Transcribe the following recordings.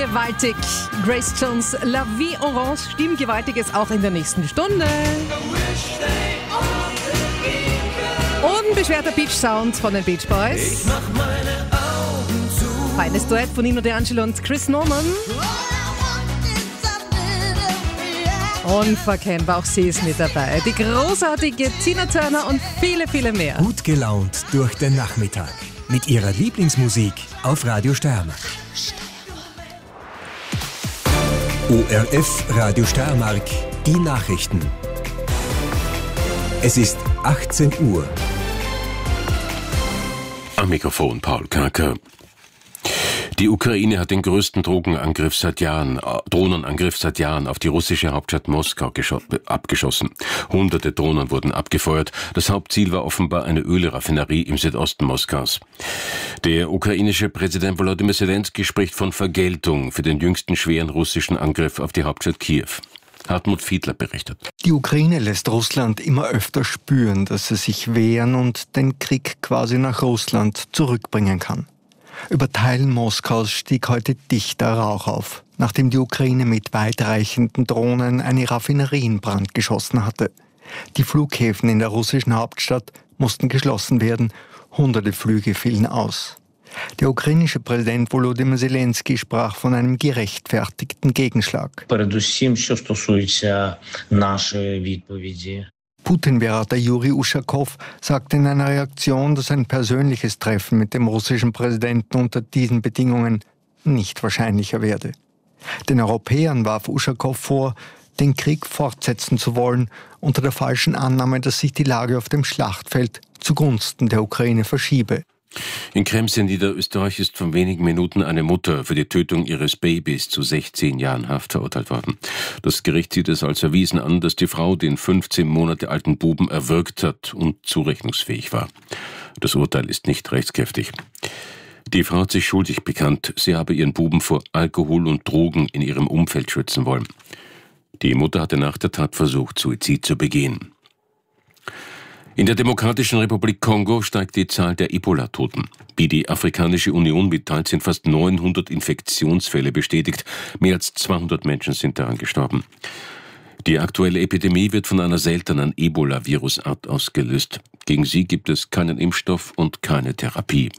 Stimmgewaltig. Grace Jones, La Vie Orange, stimmgewaltig ist auch in der nächsten Stunde. Unbeschwerter Beach-Sound von den Beach Boys. Feines Duett von Nino D'Angelo und Chris Norman. Unverkennbar, auch sie ist mit dabei. Die großartige Tina Turner und viele, viele mehr. Gut gelaunt durch den Nachmittag. Mit ihrer Lieblingsmusik auf Radio Steiermark. ORF Radio Steiermark, die Nachrichten. Es ist 18 Uhr. Am Mikrofon Paul Kacker. Die Ukraine hat den größten Drohnenangriff seit Jahren auf die russische Hauptstadt Moskau abgeschossen. Hunderte Drohnen wurden abgefeuert. Das Hauptziel war offenbar eine Ölraffinerie im Südosten Moskaus. Der ukrainische Präsident Volodymyr Zelensky spricht von Vergeltung für den jüngsten schweren russischen Angriff auf die Hauptstadt Kiew. Hartmut Fiedler berichtet. Die Ukraine lässt Russland immer öfter spüren, dass sie sich wehren und den Krieg quasi nach Russland zurückbringen kann. Über Teilen Moskaus stieg heute dichter Rauch auf, nachdem die Ukraine mit weitreichenden Drohnen eine Raffinerie in Brand geschossen hatte. Die Flughäfen in der russischen Hauptstadt mussten geschlossen werden, hunderte Flüge fielen aus. Der ukrainische Präsident Volodymyr Zelensky sprach von einem gerechtfertigten Gegenschlag. Putin-Berater Juri Uschakow sagte in einer Reaktion, dass ein persönliches Treffen mit dem russischen Präsidenten unter diesen Bedingungen nicht wahrscheinlicher werde. Den Europäern warf Uschakow vor, den Krieg fortsetzen zu wollen, unter der falschen Annahme, dass sich die Lage auf dem Schlachtfeld zugunsten der Ukraine verschiebe. In Krems in Niederösterreich ist vor wenigen Minuten eine Mutter für die Tötung ihres Babys zu 16 Jahren Haft verurteilt worden. Das Gericht sieht es als erwiesen an, dass die Frau den 15 Monate alten Buben erwürgt hat und zurechnungsfähig war. Das Urteil ist nicht rechtskräftig. Die Frau hat sich schuldig bekannt, sie habe ihren Buben vor Alkohol und Drogen in ihrem Umfeld schützen wollen. Die Mutter hatte nach der Tat versucht, Suizid zu begehen. In der Demokratischen Republik Kongo steigt die Zahl der Ebola-Toten. Wie die Afrikanische Union mitteilt, sind fast 900 Infektionsfälle bestätigt. Mehr als 200 Menschen sind daran gestorben. Die aktuelle Epidemie wird von einer seltenen Ebola-Virusart ausgelöst. Gegen sie gibt es keinen Impfstoff und keine Therapie.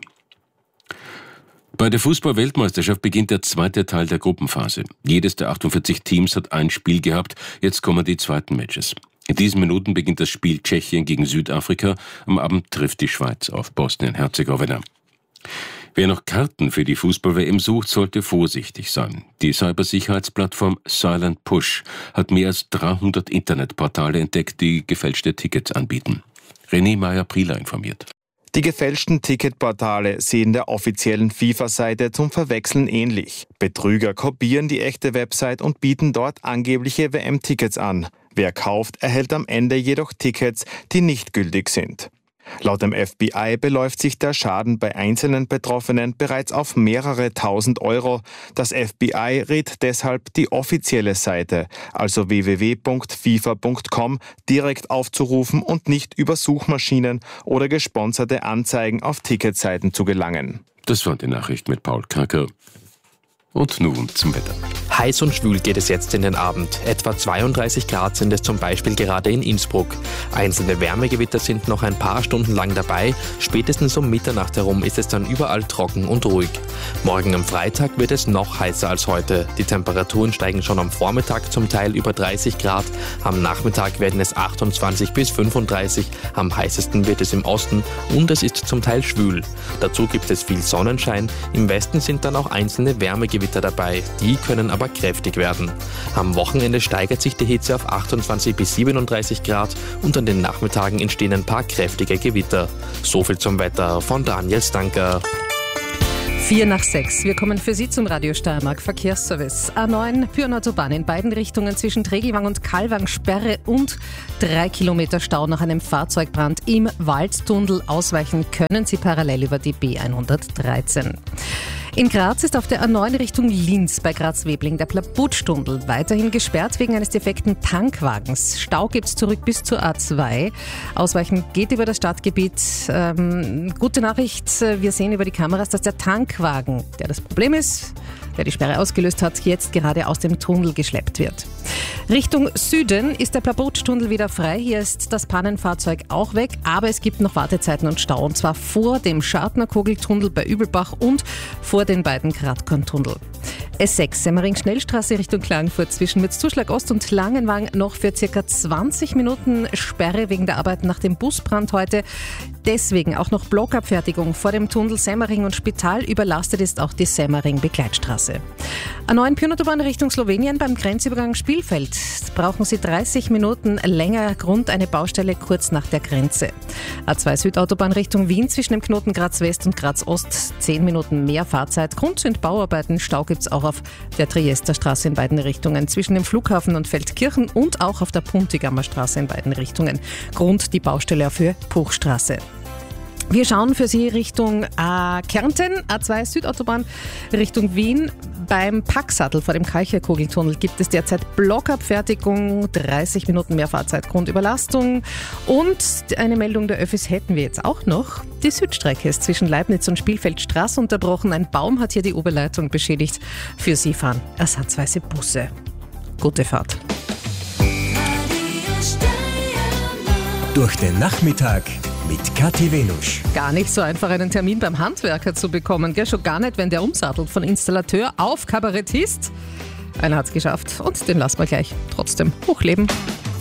Bei der Fußball-Weltmeisterschaft beginnt der zweite Teil der Gruppenphase. Jedes der 48 Teams hat ein Spiel gehabt. Jetzt kommen die zweiten Matches. In diesen Minuten beginnt das Spiel Tschechien gegen Südafrika. Am Abend trifft die Schweiz auf Bosnien-Herzegowina. Wer noch Karten für die Fußball-WM sucht, sollte vorsichtig sein. Die Cybersicherheitsplattform Silent Push hat mehr als 300 Internetportale entdeckt, die gefälschte Tickets anbieten. René Meyer-Prieler informiert. Die gefälschten Ticketportale sehen der offiziellen FIFA-Seite zum Verwechseln ähnlich. Betrüger kopieren die echte Website und bieten dort angebliche WM-Tickets an. Wer kauft, erhält am Ende jedoch Tickets, die nicht gültig sind. Laut dem FBI beläuft sich der Schaden bei einzelnen Betroffenen bereits auf mehrere tausend Euro. Das FBI rät deshalb, die offizielle Seite, also www.fifa.com, direkt aufzurufen und nicht über Suchmaschinen oder gesponserte Anzeigen auf Ticketseiten zu gelangen. Das war die Nachricht mit Paul Kacker. Und nun zum Wetter. Heiß und schwül geht es jetzt in den Abend. Etwa 32 Grad sind es zum Beispiel gerade in Innsbruck. Einzelne Wärmegewitter sind noch ein paar Stunden lang dabei. Spätestens um Mitternacht herum ist es dann überall trocken und ruhig. Morgen am Freitag wird es noch heißer als heute. Die Temperaturen steigen schon am Vormittag zum Teil über 30 Grad. Am Nachmittag werden es 28 bis 35. Am heißesten wird es im Osten und es ist zum Teil schwül. Dazu gibt es viel Sonnenschein. Im Westen sind dann auch einzelne Wärmegewitter dabei. Die können aber kräftig werden. Am Wochenende steigert sich die Hitze auf 28 bis 37 Grad und an den Nachmittagen entstehen ein paar kräftige Gewitter. So viel zum Wetter von Daniel Stanker. 5:04. Wir kommen für Sie zum Radio Steiermark Verkehrsservice. A9 Pyrnautobahn in beiden Richtungen zwischen Tregelwang und Kallwang Sperre und 3 Kilometer Stau nach einem Fahrzeugbrand im Waldtunnel. Ausweichen können Sie parallel über die B113. In Graz ist auf der A9 Richtung Linz bei Graz-Webling der Plabutstunnel weiterhin gesperrt wegen eines defekten Tankwagens. Stau gibt's zurück bis zur A2. Ausweichen geht über das Stadtgebiet. Gute Nachricht, wir sehen über die Kameras, dass der Tankwagen, der das Problem ist, der die Sperre ausgelöst hat, jetzt gerade aus dem Tunnel geschleppt wird. Richtung Süden ist der Plabotsch-Tunnel wieder frei. Hier ist das Pannenfahrzeug auch weg, aber es gibt noch Wartezeiten und Stau. Und zwar vor dem Schartnerkogeltunnel bei Übelbach und vor den beiden Gradkorntunnel. S6 Semmering-Schnellstraße Richtung Klagenfurt zwischen Mützzuschlag Ost und Langenwang noch für ca. 20 Minuten Sperre wegen der Arbeiten nach dem Busbrand heute. Deswegen auch noch Blockabfertigung vor dem Tunnel Semmering und Spital. Überlastet ist auch die Semmering-Begleitstraße. A9 Pyrnautobahn Richtung Slowenien beim Grenzübergang Spielfeld brauchen Sie 30 Minuten länger. Grund eine Baustelle kurz nach der Grenze. A2 Südautobahn Richtung Wien zwischen dem Knoten Graz West und Graz Ost 10 Minuten mehr Fahrzeit. Grund sind Bauarbeiten. Stau gibt es auch auf der Triester Straße in beiden Richtungen zwischen dem Flughafen und Feldkirchen und auch auf der Puntigammer Straße in beiden Richtungen. Grund die Baustelle auf Höhe Puchstraße. Wir schauen für Sie Richtung Kärnten, A2 Südautobahn Richtung Wien. Beim Packsattel vor dem Kalcherkogeltunnel gibt es derzeit Blockabfertigung, 30 Minuten mehr Fahrzeit, Grundüberlastung. Und eine Meldung der Öffis hätten wir jetzt auch noch. Die Südstrecke ist zwischen Leibniz und Spielfeldstraße unterbrochen. Ein Baum hat hier die Oberleitung beschädigt. Für Sie fahren ersatzweise Busse. Gute Fahrt. Durch den Nachmittag mit Kathi Venusch. Gar nicht so einfach, einen Termin beim Handwerker zu bekommen. Gell? Schon gar nicht, wenn der umsattelt von Installateur auf Kabarettist. Einer hat's geschafft und den lassen wir gleich trotzdem hochleben.